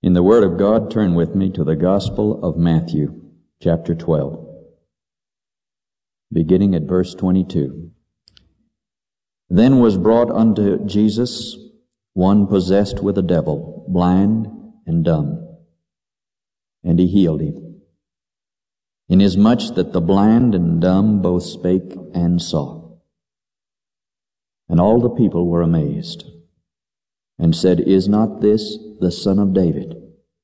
In the Word of God, turn with me to the Gospel of Matthew, chapter 12, beginning at verse 22. Then was brought unto Jesus one possessed with a devil, blind and dumb, and he healed him, inasmuch that the blind and dumb both spake and saw. And all the people were amazed, and said, Is not this the Son of David?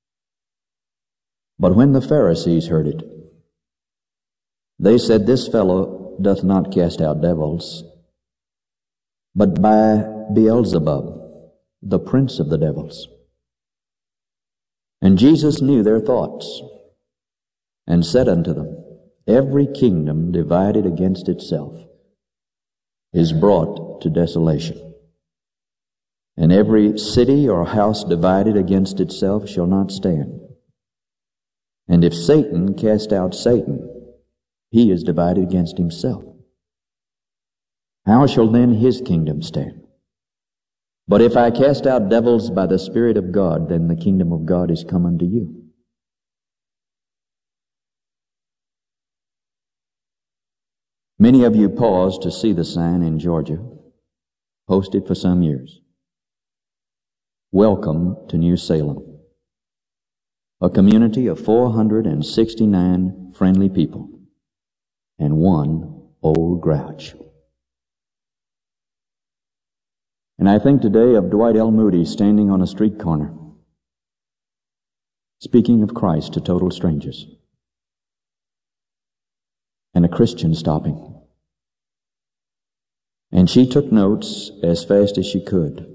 But when the Pharisees heard it, they said, This fellow doth not cast out devils, but by Beelzebub, the prince of the devils. And Jesus knew their thoughts, and said unto them, Every kingdom divided against itself is brought to desolation. And every city or house divided against itself shall not stand. And if Satan cast out Satan, he is divided against himself. How shall then his kingdom stand? But if I cast out devils by the Spirit of God, then the kingdom of God is come unto you. Many of you paused to see the sign in Georgia, posted for some years. Welcome to New Salem, a community of 469 friendly people and one old grouch. And I think today of Dwight L. Moody standing on a street corner, speaking of Christ to total strangers, and a Christian stopping. And she took notes as fast as she could.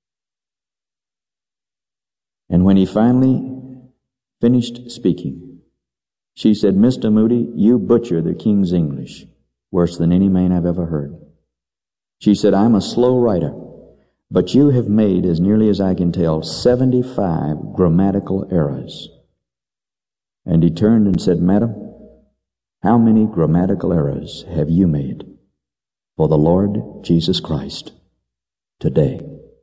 And when he finally finished speaking, she said, Mr. Moody, you butcher the King's English worse than any man I've ever heard. She said, I'm a slow writer, but you have made, as nearly as I can tell, 75 grammatical errors. And he turned and said, Madam, how many grammatical errors have you made for the Lord Jesus Christ today?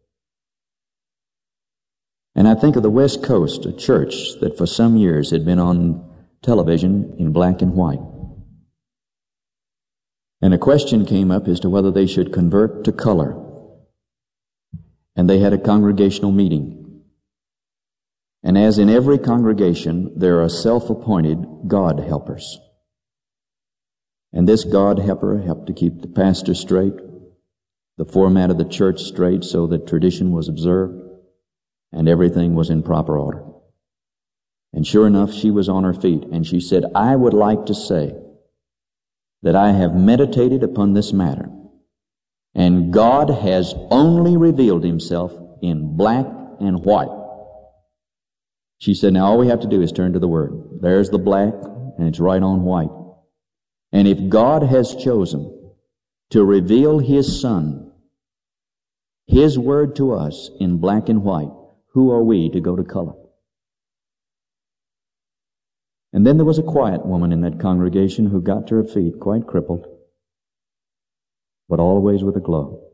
And I think of the West Coast, a church that for some years had been on television in black and white. And a question came up as to whether they should convert to color. And they had a congregational meeting. And as in every congregation, there are self-appointed God helpers. And this God helper helped to keep the pastor straight, the format of the church straight so that tradition was observed, and everything was in proper order. And sure enough, she was on her feet, and she said, I would like to say that I have meditated upon this matter, and God has only revealed himself in black and white. She said, now all we have to do is turn to the Word. There's the black, and it's right on white. And if God has chosen to reveal His Son, His Word to us in black and white, who are we to go to color? And then there was a quiet woman in that congregation who got to her feet, quite crippled, but always with a glow.